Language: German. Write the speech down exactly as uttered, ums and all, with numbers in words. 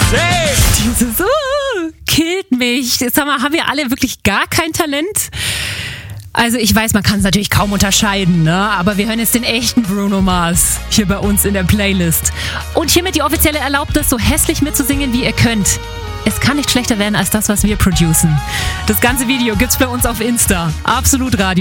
Hey! Dieses, uh, killt mich. Sag mal, haben wir alle wirklich gar kein Talent? Also ich weiß, man kann es natürlich kaum unterscheiden, ne? Aber wir hören jetzt den echten Bruno Mars hier bei uns in der Playlist. Und hiermit die offizielle Erlaubnis, so hässlich mitzusingen, wie ihr könnt. Es kann nicht schlechter werden als das, was wir producen. Das ganze Video gibt's bei uns auf Insta. Absolut Radio.